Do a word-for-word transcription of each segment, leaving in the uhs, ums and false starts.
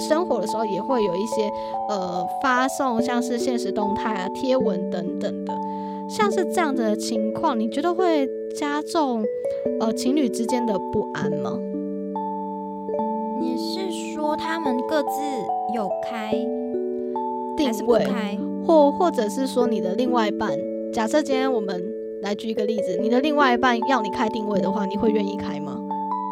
生活的时候也会有一些呃发送像是现实动态啊、贴文等等的，像是这样的情况，你觉得会加重呃情侣之间的不安吗？ 你是说他们各自有开定位， 还是不开？ 或或者是说你的另外一半，假设今天我们来举一个例子，你的另外一半要你开定位的话，你会愿意开吗？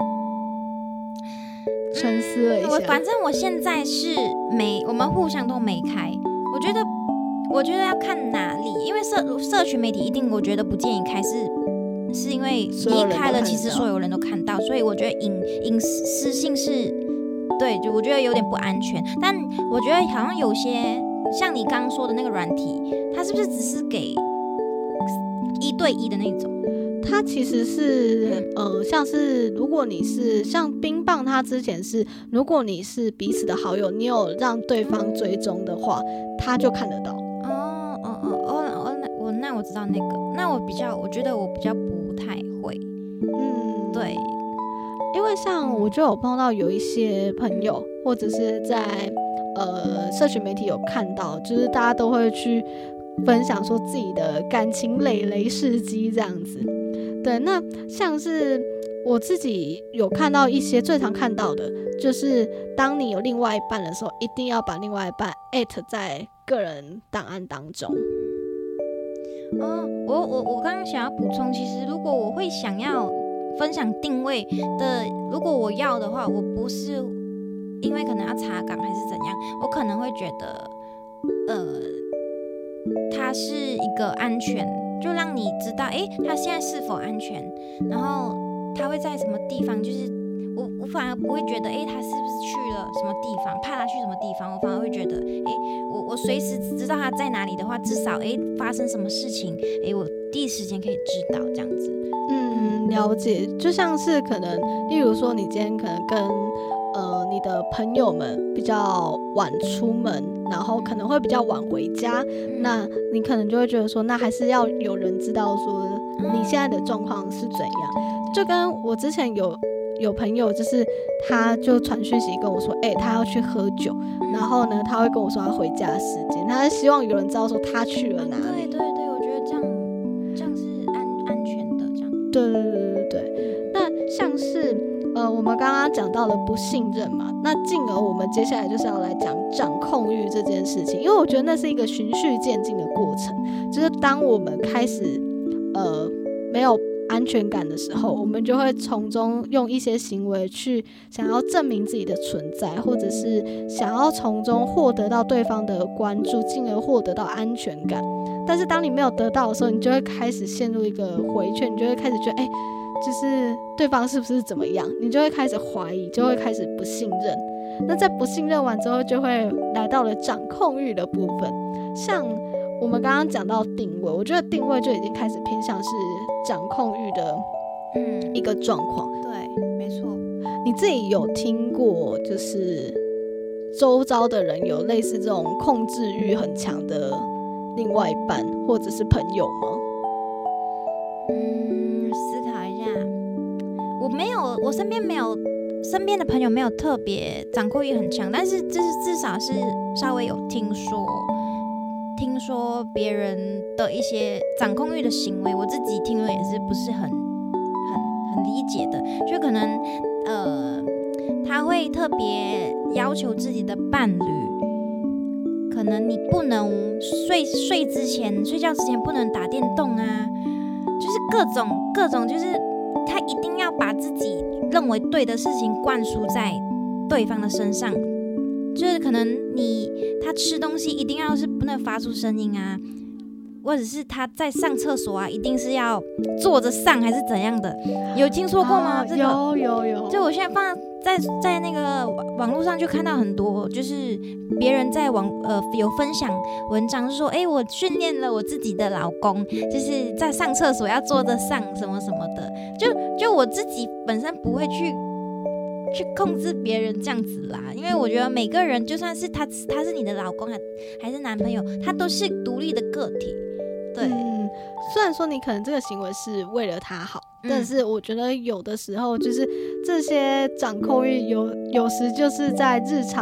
沉思了一下、 嗯、我反正我现在是没，我们互相都没开。我觉得，我觉得要看哪里，因为社社群媒体一定，我觉得不建议开，是是因为你一开了，其实所有人都看到，所以我觉得隐隐私性是，对，就我觉得有点不安全。但我觉得好像有些像你刚刚说的那个软体，它是不是只是给一对一的那种？ 它其实是呃，像是如果你是像冰棒，它之前是如果你是彼此的好友，你有让对方追踪的话，他就看得到。 哦哦哦哦哦，那我那我知道那个，那我比较，我觉得我比较不太会。嗯，对， 因为像我就有碰到有一些朋友，或者是在呃社群媒体有看到，就是大家都会去分享说自己的感情累累事迹这样子。对，那像是我自己有看到一些，最常看到的就是当你有另外一半的时候，一定要把另外一半 at 在个人档案当中。 哦，我我我刚刚想要补充，其实如果我会想要分享定位的，如果我要的话，我不是因为可能要查岗还是怎样，我可能会觉得，呃，它是一个安全。就让你知道，哎，他现在是否安全，然后他会在什么地方，就是我我反而不会觉得，哎，他是不是去了什么地方，怕他去什么地方，我反而会觉得，哎，我我随时知道他在哪里的话，至少，哎，发生什么事情，哎，我第一时间可以知道这样子。 嗯，了解，就像是可能，例如说，你今天可能跟呃你的朋友们比较晚出门，然后可能会比较晚回家，嗯、那你可能就会觉得说，那还是要有人知道说你现在的状况是怎样。就跟我之前有有朋友，就是他就传讯息跟我说，哎、欸，他要去喝酒，然后呢，他会跟我说他回家的时间，他是希望有人知道说他去了哪里。 对对对，我觉得这样这样是安安全的，这样。 对对对对对。那像是呃，我们刚刚讲到了不信任嘛，那进而我们接下来就是要来讲掌控欲这件事情，因为我觉得那是一个循序渐进的过程，就是当我们开始呃没有安全感的时候，我们就会从中用一些行为去想要证明自己的存在，或者是想要从中获得到对方的关注，进而获得到安全感。但是当你没有得到的时候，你就会开始陷入一个回圈，你就会开始觉得，哎、欸，就是对方是不是怎么样，你就会开始怀疑，就会开始不信任。那在不信任完之后，就会来到了掌控欲的部分。像我们刚刚讲到定位，我觉得定位就已经开始偏向是掌控欲的一个状况、 嗯。对，没错。 你自己有听过就是周遭的人有类似这种控制欲很强的另外一半或者是朋友吗？ 嗯，思考一下，我没有，我身边没有，身边的朋友没有特别掌控欲很强，但是至至少是稍微有听说，听说别人的一些掌控欲的行为，我自己听了也是不是很很很理解的，就可能呃，他会特别要求自己的伴侣。可能你不能睡睡之前睡觉之前不能打电动啊，就是各种各种，就是他一定要把自己认为对的事情灌输在对方的身上，就是可能你他吃东西一定要是不能发出声音啊，或者是他在上厕所啊一定是要坐着上还是怎样的，有听说过吗？啊、这个有有有， 就我现在放在在那个网络上就看到很多，就是别人在网呃有分享文章，就说哎、欸，我训练了我自己的老公，就是在上厕所要坐着上什么什么的，就就我自己本身不会去去控制别人这样子啦，因为我觉得每个人就算是他他是你的老公还还是男朋友，他都是独立的个体，对。 嗯，虽然说你可能这个行为是为了他好。但是我觉得有的时候就是这些掌控欲有有时就是在日常不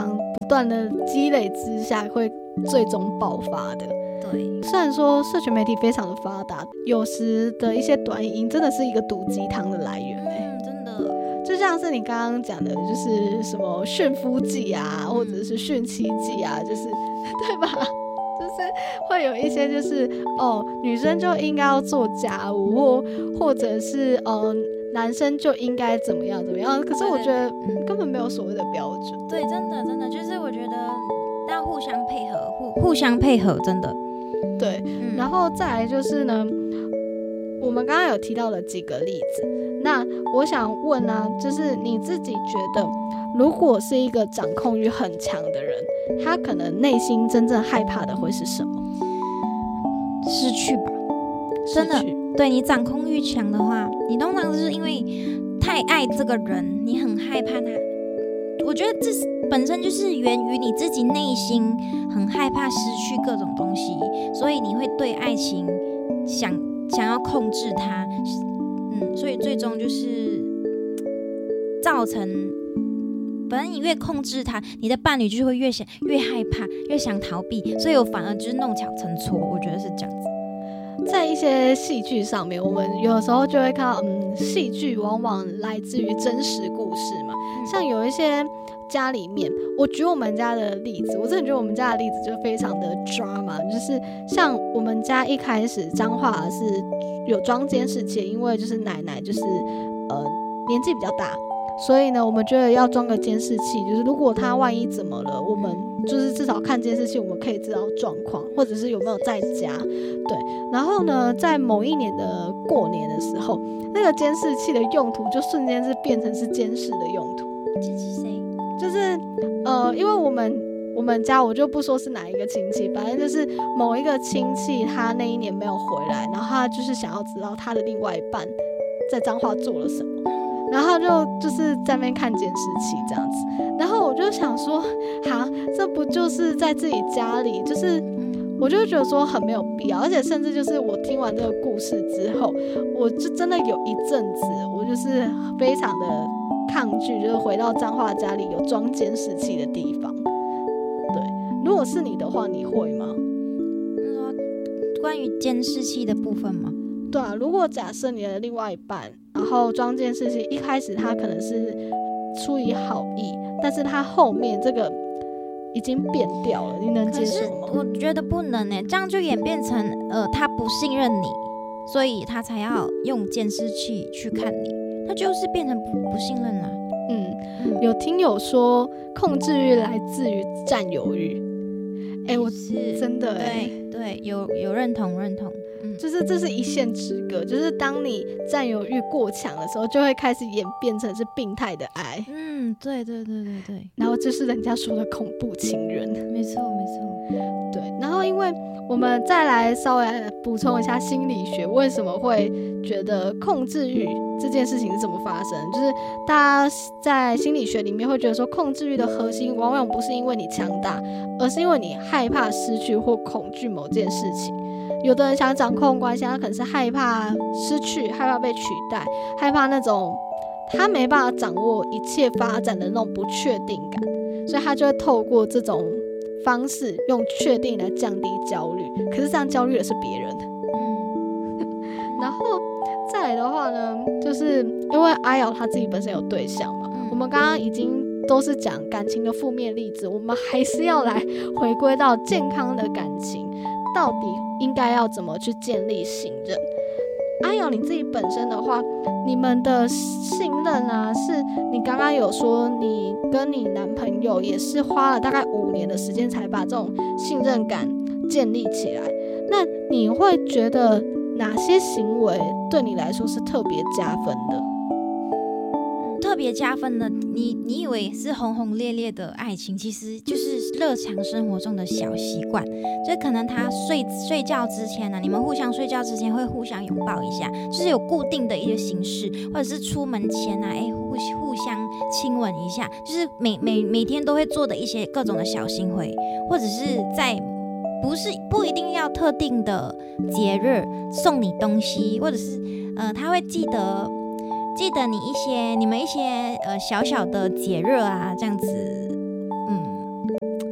断的积累之下会最终爆发的。 对， 虽然说社群媒体非常的发达，有时的一些短影音真的是一个毒鸡汤的来源、欸、 嗯，真的， 就像是你刚刚讲的，就是什么驯夫记啊，或者是驯妻记啊，就是对吧？就是会有一些就是哦，女生就应该要做家务，或或者是嗯、呃，男生就应该怎么样怎么样。可是我觉得嗯，根本没有所谓的标准。 对，真的真的，就是我觉得要互相配合，互互相配合，真的。 对、嗯，然后再来就是呢，我们刚刚有提到了几个例子。那我想问啊，就是你自己觉得，如果是一个掌控欲很强的人，他可能内心真正害怕的会是什么？ 失去吧，真的。对，你掌控欲强的话，你通常就是因为太爱这个人，你很害怕他。我觉得这本身就是源于你自己内心很害怕失去各种东西，所以你会对爱情想想要控制它，嗯，所以最终就是造成，反正你越控制它，你的伴侣就会越想越害怕，越想逃避，所以我反而就是弄巧成拙，我觉得是这样子。 在一些戏剧上面，我们有的时候就会看到，嗯，戏剧往往来自于真实故事嘛。像有一些家里面，我举我们家的例子，我真的觉得我们家的例子就非常的 drama， 就是像我们家一开始彰化是有装监视器，因为就是奶奶就是呃年纪比较大，所以呢，我们觉得要装个监视器，就是如果他万一怎么了，我们就是至少看监视器，我们可以知道状况，或者是有没有在家。对，然后呢，在某一年的过年的时候，那个监视器的用途就瞬间是变成是监视的用途。 监视谁？ 就是呃，因为我们我们家我就不说是哪一个亲戚，反正就是某一个亲戚他那一年没有回来，然后他就是想要知道他的另外一半在彰化做了什么。然后就就是在那边看监视器这样子，然后我就想说，哈，这不就是在自己家里，就是我就觉得说很没有必要，而且甚至就是我听完这个故事之后，我就真的有一阵子，我就是非常的抗拒，就是回到彰化家里有装监视器的地方。对，如果是你的话，你会吗？ 你说关于监视器的部分吗？ 对啊，如果假设你的另外一半，然后装监视器，一开始他可能是出于好意，但是他后面这个已经变掉了，你能接受吗？ 可是我觉得不能欸，这样就演变成呃他不信任你，所以他才要用监视器去看你，他就是变成不不信任啦。 嗯，嗯有听友说控制欲来自于占有欲，哎、欸，我是真的哎、 欸，对对，有有认同认同。 就是这是一线之隔，就是当你占有欲过强的时候，就会开始演变成是病态的爱。 嗯，对对对对对。 然后就是人家说的恐怖情人。 没错没错。 对，然后因为我们再来稍微补充一下心理学，为什么会觉得控制欲这件事情是怎么发生？就是大家在心理学里面会觉得说，控制欲的核心往往不是因为你强大，而是因为你害怕失去或恐惧某件事情。有的人想掌控关系，他可能是害怕失去，害怕被取代，害怕那种他没办法掌握一切发展的那种不确定感，所以他就会透过这种方式用确定来降低焦虑。可是这样焦虑的是别人。嗯，然后再来的话呢，就是因为阿瑶他自己本身有对象嘛，嗯、我们刚刚已经都是讲感情的负面例子，我们还是要来回归到健康的感情。到底应该要怎么去建立信任？阿瑶，你自己本身的话，你们的信任啊，是你刚刚有说你跟你男朋友也是花了大概五年的时间才把这种信任感建立起来。那你会觉得哪些行为对你来说是特别加分的？ 特别加分的，你你以为是轰轰烈烈的爱情，其实就是日常生活中的小习惯，就可能他睡睡觉之前呢、啊，你们互相睡觉之前会互相拥抱一下，就是有固定的一些形式，或者是出门前啊，哎互互相亲吻一下，就是每每每天都会做的一些各种的小行为，或者是在不是不一定要特定的节日送你东西，或者是呃他会记得。记得你一些你们一些呃小小的节日啊，这样子，嗯，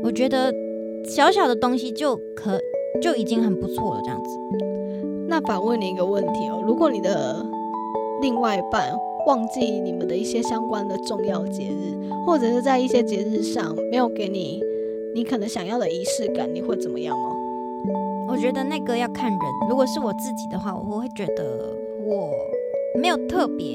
我觉得小小的东西就可就已经很不错了，这样子。 那反问你一个问题哦，如果你的另外一半忘记你们的一些相关的重要节日，或者是在一些节日上没有给你你可能想要的仪式感，你会怎么样吗？ 我觉得那个要看人，如果是我自己的话，我会觉得我没有特别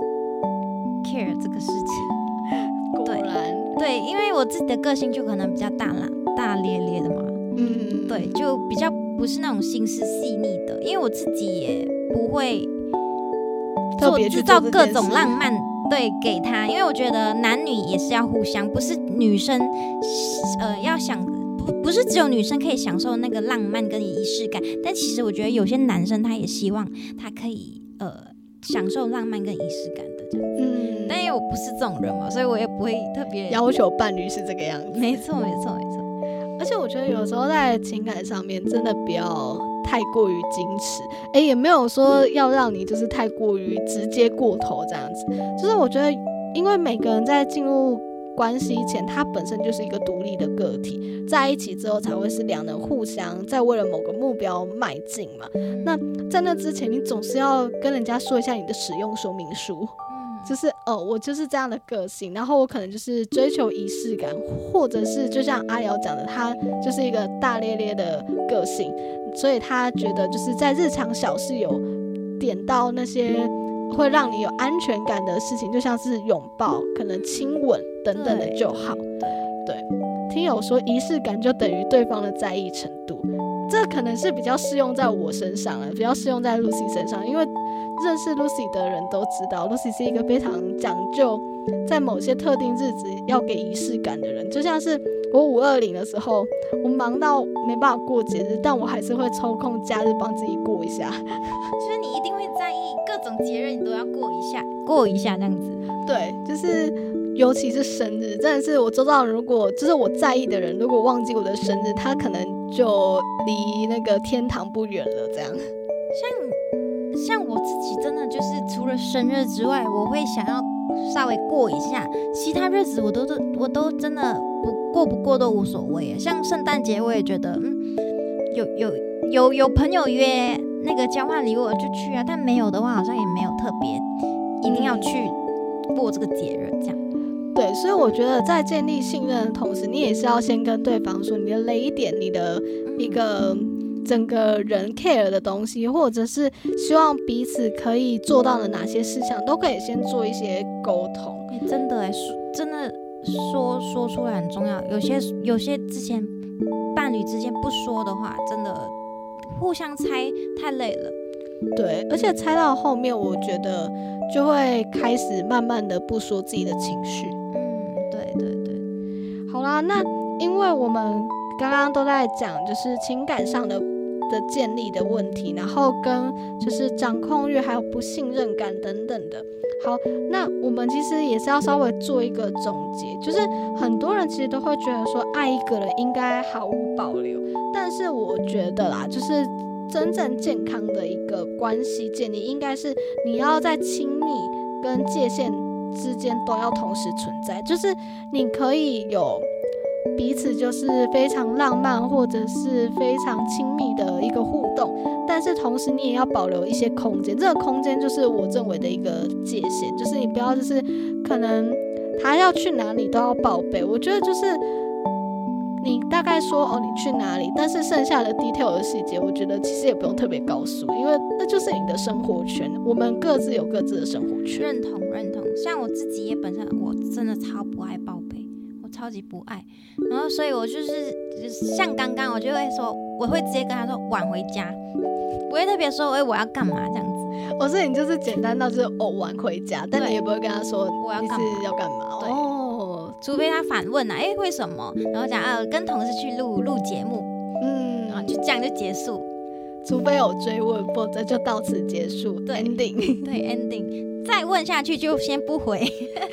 care 这个事情。 果然， 对，因为我自己的个性就可能比较大啦大咧咧的嘛，嗯，对，就比较不是那种心思细腻的，因为我自己也不会特别制造各种浪漫，对，给他，因为我觉得男女也是要互相，不是女生呃要想不不是只有女生可以享受那个浪漫跟仪式感，但其实我觉得有些男生他也希望他可以呃享受浪漫跟仪式感的这样子，嗯，但因为我不是这种人嘛，所以我也不会特别要求伴侣是这个样子。 没错没错没错。 而且我觉得有时候在情感上面真的不要太过于矜持，哎，也没有说要让你就是太过于直接过头这样子。就是我觉得，因为每个人在进入关系前，他本身就是一个独立的个体，在一起之后才会是两人互相在为了某个目标迈进嘛。那在那之前，你总是要跟人家说一下你的使用说明书。就是哦，我就是这样的个性，然后我可能就是追求仪式感，或者是就像阿瑶讲的，他就是一个大咧咧的个性，所以他觉得就是在日常小事有点到那些会让你有安全感的事情，就像是拥抱、可能亲吻等等的就好。对，听友说仪式感就等于对方的在意程度，这可能是比较适用在我身上了，比较适用在 Lucy 身上，因为认识 Lucy 的人都知道 Lucy 是一个非常讲究在某些特定日子要给仪式感的人，就像是我五二零的时候，我忙到没办法过节日，但我还是会抽空假日帮自己过一下。 就是你一定会在意各种节日，你都要过一下过一下这样子。 对，就是尤其是生日，真的是我周遭如果就是我在意的人，如果忘记我的生日，他可能就离那个天堂不远了这样。 像像我自己真的就是除了生日之外，我会想要稍微过一下，其他日子我都我都真的不过不过都无所谓。像圣诞节我也觉得嗯有有有有朋友约那个交换礼物我就去啊，但没有的话好像也没有特别一定要去过这个节日这样。 对，所以我觉得在建立信任的同时，你也是要先跟对方说你的雷点，你的一个整个人 care 的东西，或者是希望彼此可以做到的哪些事项，都可以先做一些沟通。 欸、真的哎，真的说说出来很重要。有些有些之前伴侣之间不说的话，真的互相猜太累了。 对，而且猜到后面，我觉得就会开始慢慢的不说自己的情绪。 嗯，对对对。 好啦，那因为我们刚刚都在讲就是情感上的的建立的问题，然后跟就是掌控欲还有不信任感等等的。好，那我们其实也是要稍微做一个总结，就是很多人其实都会觉得说爱一个人应该毫无保留，但是我觉得啦，就是真正健康的一个关系建立，应该是你要在亲密跟界限之间都要同时存在，就是你可以有彼此就是非常浪漫或者是非常亲密的一个互动，但是同时你也要保留一些空间，这个空间就是我认为的一个界限，就是你不要就是可能他要去哪里都要报备，我觉得就是你大概说哦你去哪里，但是剩下的 detail 的细节我觉得其实也不用特别告诉，因为那就是你的生活圈，我们各自有各自的生活圈。 认同认同，像我自己也本身我真的超不爱报备，我超级不爱，然后所以我就是像刚刚我就会说，我会直接跟他说晚回家，不会特别说哎我要干嘛这样子。 我说你就是简单到就是哦晚回家，但你也不会跟他说我要你是要干嘛。 对哦， 除非他反问啊，哎为什么？然后讲啊跟同事去录录节目，嗯，然后就这样就结束。 除非有追问，否则就到此结束。对 ending， 对 ending， 再问下去就先不回。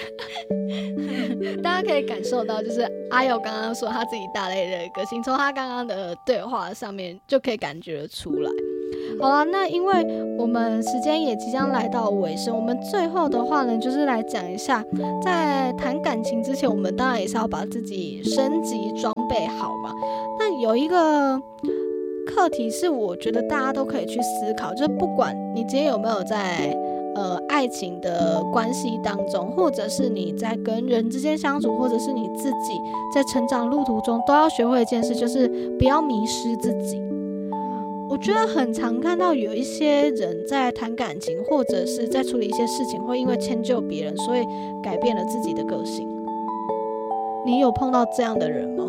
大家可以感受到，就是阿友刚刚说他自己大咧咧的个性，从他刚刚的对话上面就可以感觉出来。 好啦，那因为我们时间也即将来到尾声，我们最后的话呢，就是来讲一下，在谈感情之前，我们当然也是要把自己升级装备好嘛。那有一个课题是我觉得大家都可以去思考，就是不管你今天有没有在呃爱情的关系当中，或者是你在跟人之间相处，或者是你自己在成长路途中，都要学会一件事，就是不要迷失自己。我觉得很常看到有一些人在谈感情，或者是在处理一些事情，会因为迁就别人，所以改变了自己的个性。你有碰到这样的人吗？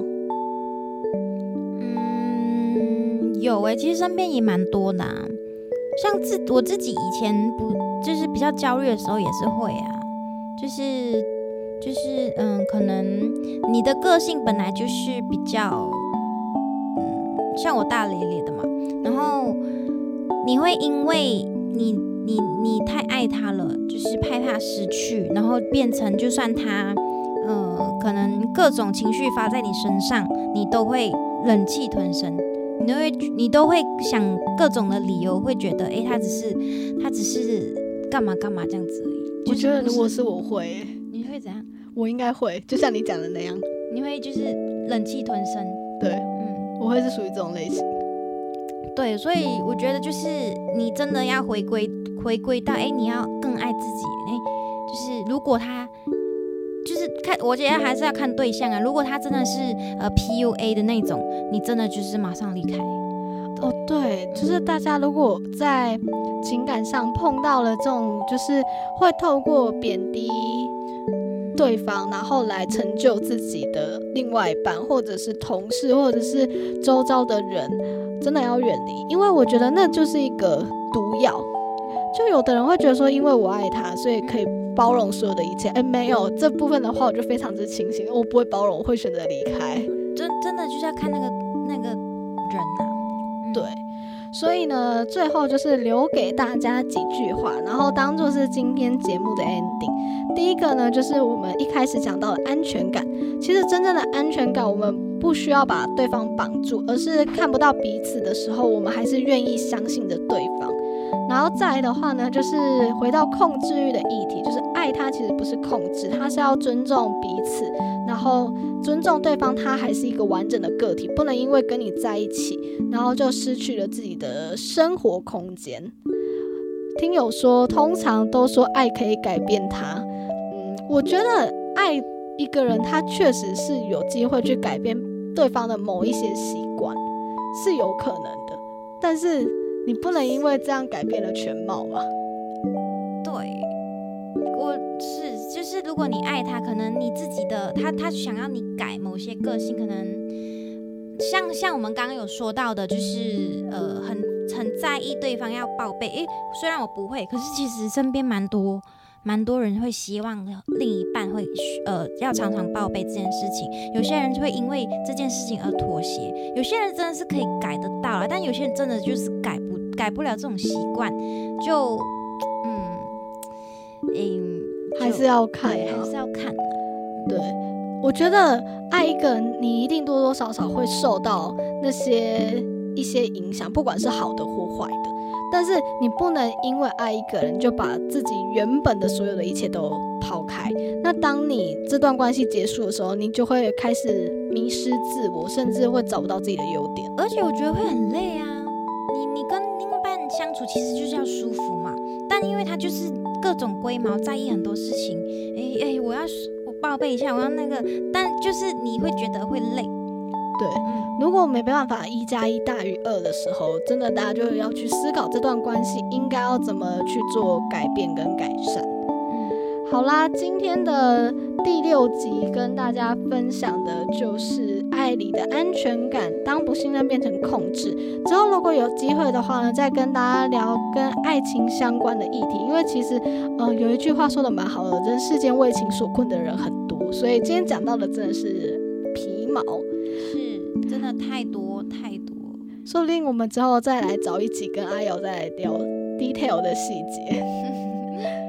嗯，有诶、欸，其实身边也蛮多的、啊。像自我自己以前不就是比较焦虑的时候也是会啊，就是就是嗯，可能你的个性本来就是比较嗯，像我大咧咧的嘛。然后你会因为你你你太爱他了，就是害怕失去，然后变成就算他呃可能各种情绪发在你身上，你都会忍气吞声，你都会你都会想各种的理由，会觉得哎他只是他只是干嘛干嘛这样子而已。 我觉得如果是我会、欸， 你会怎样？ 我应该会，就像你讲的那样， 你会就是忍气吞声。 对，嗯，我会是属于这种类型。 对，所以我觉得就是你真的要回归回归到，哎，你要更爱自己，哎，就是如果他就是看，我觉得还是要看对象啊。如果他真的是呃 P U A 的那种，你真的就是马上离开。 哦，对，就是大家如果在情感上碰到了这种，就是会透过贬低对方，然后来成就自己的另外一半，或者是同事，或者是周遭的人。真的要远离，因为我觉得那就是一个毒药。就有的人会觉得说，因为我爱他，所以可以包容所有的一切。哎，没有这部分的话，我就非常之清醒，我不会包容，我会选择离开。 真真的就是要看那个那个人啊。 嗯、对，所以呢，最后就是留给大家几句话，然后当做是今天节目的 ending。第一个呢，就是我们一开始讲到的安全感。其实真正的安全感，我们不需要把对方绑住，而是看不到彼此的时候，我们还是愿意相信着对方。然后再来的话呢，就是回到控制欲的议题，就是爱他其实不是控制，他是要尊重彼此，然后尊重对方，他还是一个完整的个体，不能因为跟你在一起，然后就失去了自己的生活空间。听友说，通常都说爱可以改变他，嗯，我觉得爱一个人，他确实是有机会去改变对方的某一些习惯，是有可能的，但是你不能因为这样改变了全貌吧？ 对，我是就是如果你爱他，可能你自己的他他想要你改某些个性，可能像像我们刚刚有说到的，就是呃很很在意对方要报备。诶，虽然我不会，可是其实身边蛮多。蛮多人会希望另一半会呃要常常报备这件事情，有些人会因为这件事情而妥协，有些人真的是可以改得到啦，但有些人真的就是改不改不了这种习惯，就嗯嗯还是要看、啊， 还是要看、啊。 对，我觉得爱一个人，你一定多多少少会受到那些一些影响，不管是好的或坏的。但是你不能因为爱一个人就把自己原本的所有的一切都抛开。那当你这段关系结束的时候，你就会开始迷失自我，甚至会找不到自己的优点。 而且我觉得会很累啊！你你跟另一半相处其实就是要舒服嘛，但因为他就是各种龟毛，在意很多事情。哎哎，我要我报备一下，我要那个，但就是你会觉得会累。 对，如果没办法一加一大于二的时候，真的大家就要去思考这段关系应该要怎么去做改变跟改善。好啦，今天的第六集跟大家分享的就是爱里的安全感，当不信任变成控制之后，如果有机会的话呢，再跟大家聊跟爱情相关的议题。因为其实呃有一句话说的蛮好的，人世间为情所困的人很多，所以今天讲到的真的是皮毛， 是真的太多太多， 说不定我们之后再来找一集跟阿瑶再来聊 detail 的细节。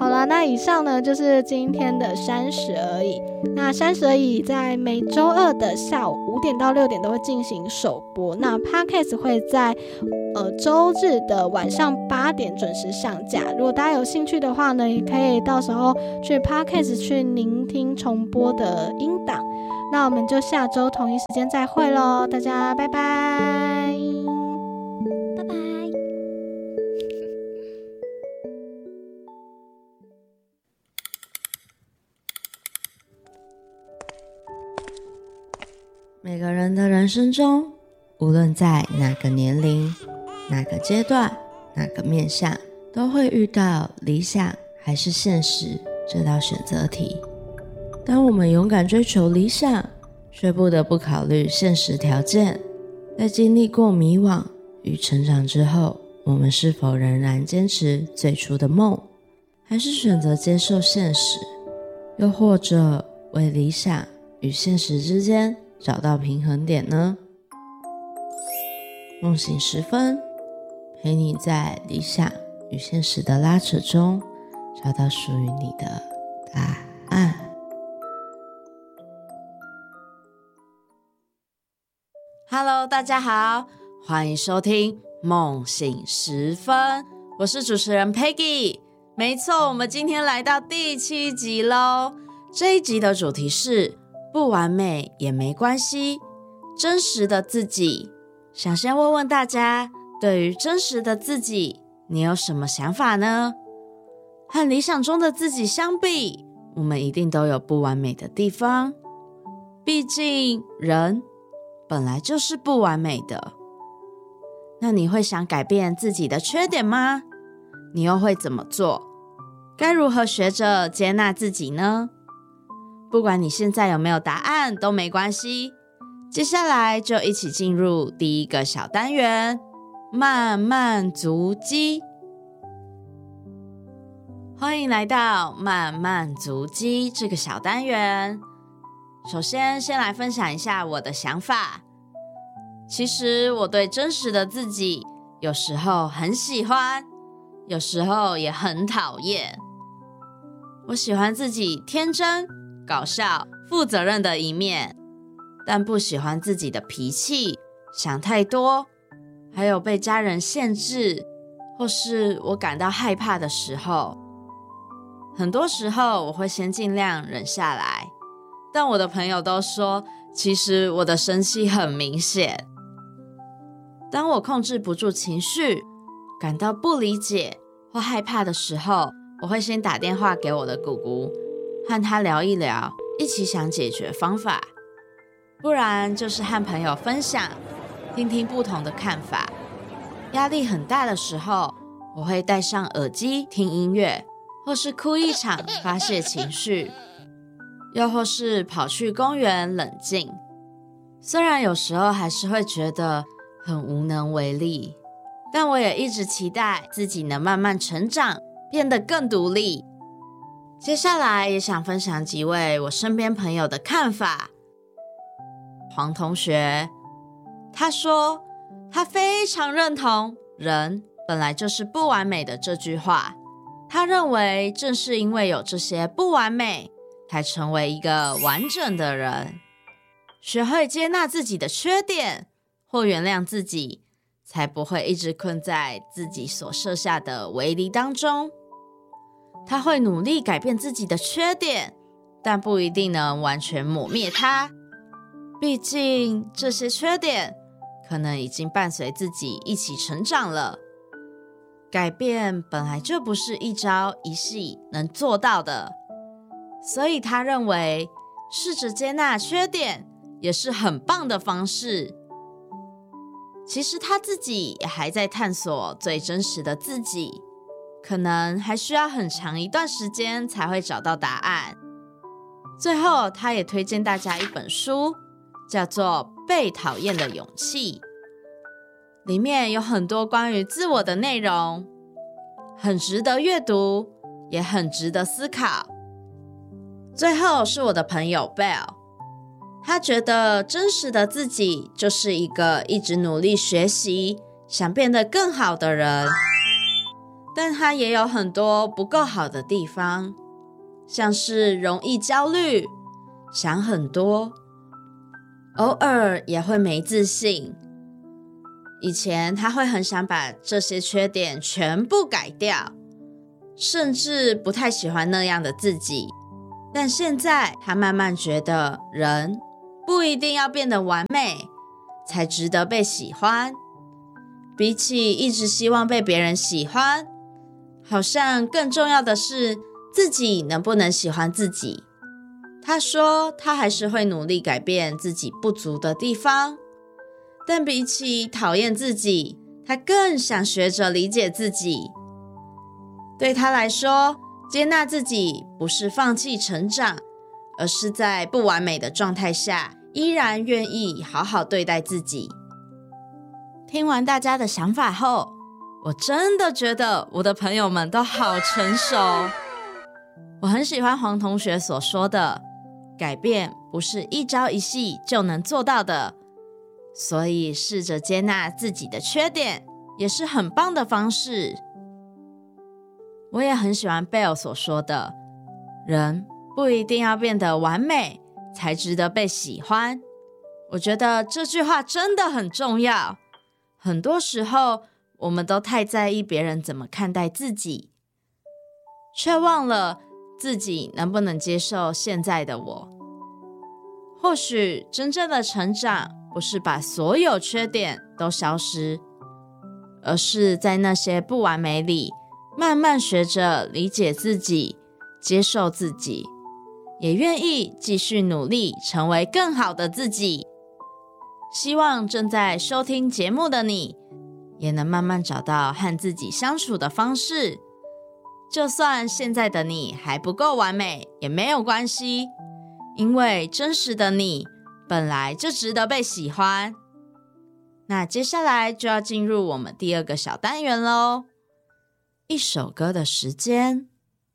好啦，那以上呢就是今天的三十而已。那三十而已在每周二的下午五点到六点都会进行首播，那 Podcast 会在呃周日的晚上八点准时上架。如果大家有兴趣的话呢，也可以到时候去 Podcast 去聆听重播的音档。那我们就下周同一时间再会咯，大家拜拜。 拜拜。 每个人的人生中，无论在哪个年龄、哪个阶段、哪个面向，都会遇到理想还是现实这道选择题。当我们勇敢追求理想，却不得不考虑现实条件，在经历过迷惘与成长之后，我们是否仍然坚持最初的梦，还是选择接受现实，又或者为理想与现实之间找到平衡点呢？梦醒时分，陪你在理想与现实的拉扯中，找到属于你的答案。Hello， 大家好，欢迎收听梦醒时分，我是主持人 Peggy。没错，我们今天来到第七集咯。这一集的主题是不完美也没关系，真实的自己。想先问问大家，对于真实的自己，你有什么想法呢？和理想中的自己相比，我们一定都有不完美的地方，毕竟人本来就是不完美的。那你会想改变自己的缺点吗？你又会怎么做？该如何学着接纳自己呢？不管你现在有没有答案都没关系，接下来就一起进入第一个小单元，慢慢足迹。欢迎来到慢慢足迹这个小单元。首先，先来分享一下我的想法。其实我对真实的自己，有时候很喜欢，有时候也很讨厌。我喜欢自己天真、搞笑、负责任的一面，但不喜欢自己的脾气、想太多，还有被家人限制，或是我感到害怕的时候。很多时候我会先尽量忍下来，但我的朋友都说，其实我的生气很明显。当我控制不住情绪，感到不理解或害怕的时候，我会先打电话给我的姑姑，和她聊一聊，一起想解决方法。不然就是和朋友分享，听听不同的看法。压力很大的时候，我会戴上耳机听音乐，或是哭一场发泄情绪，又或是跑去公园冷静。虽然有时候还是会觉得很无能为力，但我也一直期待自己能慢慢成长，变得更独立。接下来也想分享几位我身边朋友的看法。黄同学，他说他非常认同人本来就是不完美的这句话。他认为正是因为有这些不完美，才成为一个完整的人。学会接纳自己的缺点，或原谅自己，才不会一直困在自己所设下的围篱当中。他会努力改变自己的缺点，但不一定能完全抹灭它。毕竟这些缺点可能已经伴随自己一起成长了。改变本来就不是一朝一夕能做到的，所以他认为试着接纳缺点也是很棒的方式。其实他自己也还在探索最真实的自己，可能还需要很长一段时间才会找到答案。最后，他也推荐大家一本书，叫做《被讨厌的勇气》，里面有很多关于自我的内容，很值得阅读，也很值得思考。最后是我的朋友 Bell， 他觉得真实的自己就是一个一直努力学习，想变得更好的人。 但它也有很多不够好的地方，像是容易焦虑，想很多，偶尔也会没自信。以前他会很想把这些缺点全部改掉，甚至不太喜欢那样的自己。但现在他慢慢觉得，人不一定要变得完美才值得被喜欢。比起一直希望被别人喜欢，好像更重要的是自己能不能喜欢自己。他说他还是会努力改变自己不足的地方，但比起讨厌自己，他更想学着理解自己。对他来说，接纳自己不是放弃成长，而是在不完美的状态下，依然愿意好好对待自己。听完大家的想法后，我真的觉得我的朋友们都好成熟。我很喜欢黄同学所说的，改变不是一朝一夕就能做到的，所以试着接纳自己的缺点也是很棒的方式。我也很喜欢贝尔所说的，人不一定要变得完美才值得被喜欢。我觉得这句话真的很重要。很多时候我们都太在意别人怎么看待自己，却忘了自己能不能接受现在的我。或许真正的成长不是把所有缺点都消失，而是在那些不完美里慢慢学着理解自己，接受自己，也愿意继续努力成为更好的自己。希望正在收听节目的你也能慢慢找到和自己相处的方式。就算现在的你还不够完美也没有关系，因为真实的你本来就值得被喜欢。那接下来就要进入我们第二个小单元咯，一首歌的时间。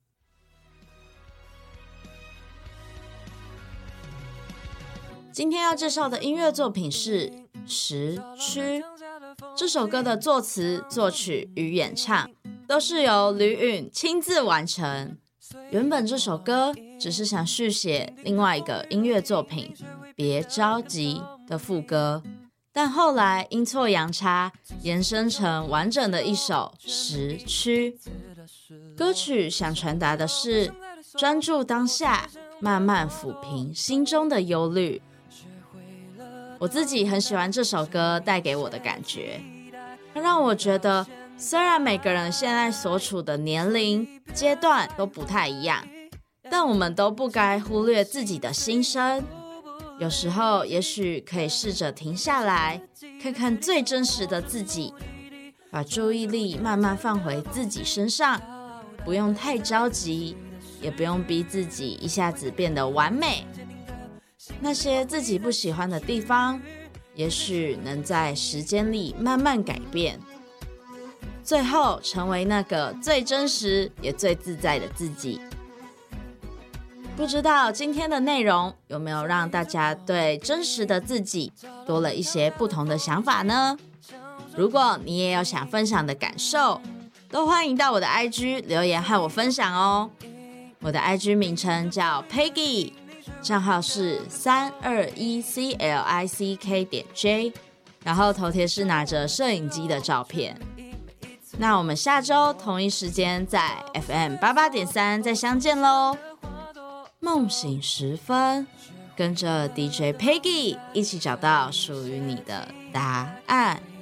今天要介绍的音乐作品是《时区》。这首歌的作词、作曲与演唱都是由吕允亲自完成。原本这首歌只是想续写另外一个音乐作品《别着急》的副歌，但后来阴错阳差延伸成完整的一首《时区》。歌曲想传达的是专注当下，慢慢抚平心中的忧虑。我自己很喜欢这首歌带给我的感觉，它让我觉得虽然每个人现在所处的年龄阶段都不太一样，但我们都不该忽略自己的心声。有时候也许可以试着停下来，看看最真实的自己，把注意力慢慢放回自己身上，不用太着急，也不用逼自己一下子变得完美。那些自己不喜欢的地方，也许能在时间里慢慢改变，最后成为那个最真实也最自在的自己。不知道今天的内容有没有让大家对真实的自己多了一些不同的想法呢？如果你也有想分享的感受，都欢迎到我的 I G 留言和我分享哦。我的 I G 名称叫 Peggy， 账号是三二一 C L I C K 点 J， 然后头贴是拿着摄影机的照片。那我们下周同一时间在 F M 八八点三再相见咯。梦醒时分，跟着 D J Peggy 一起找到属于你的答案。